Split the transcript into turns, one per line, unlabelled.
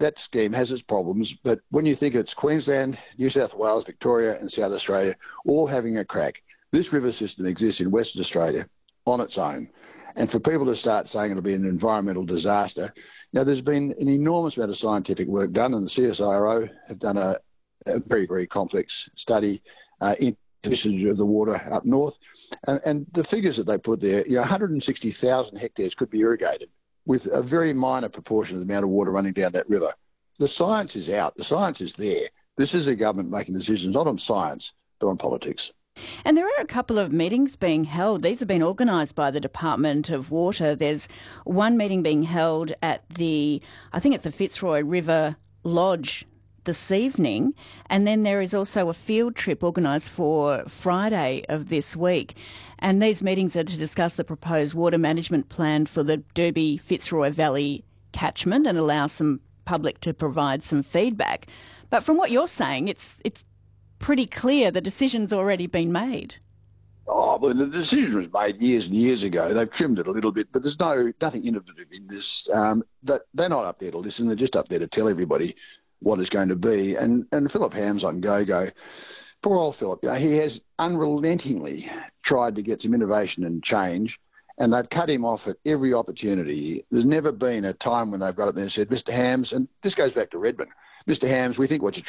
that scheme has its problems, but when you think it's Queensland, New South Wales, Victoria and South Australia all having a crack, this river system exists in Western Australia on its own. And for people to start saying it'll be an environmental disaster, there's been an enormous amount of scientific work done, and the CSIRO have done a very, very complex study into the usage of the water up north. And the figures that they put there, 160,000 hectares could be irrigated with a very minor proportion of the amount of water running down that river. The science is out. The science is there. This is a government making decisions not on science, but on politics.
And there are a couple of meetings being held. These have been organised by the Department of Water. There's one meeting being held at I think it's the Fitzroy River Lodge this evening, and then there is also a field trip organised for Friday of this week. And these meetings are to discuss the proposed water management plan for the Derby Fitzroy Valley catchment and allow some public to provide some feedback. But from what you're saying, it's pretty clear the decision's already been made.
Oh, well, the decision was made years and years ago. They've trimmed it a little bit, but there's nothing innovative in this. They're not up there to listen. They're just up there to tell everybody what it's going to be. And Phillip Hamm's on go-go. Poor old Phillip, he has unrelentingly tried to get some innovation and change, and they've cut him off at every opportunity. There's never been a time when they've got up there and said, Mr. Hams, and this goes back to Redmond, Mr. Hams, we think what you're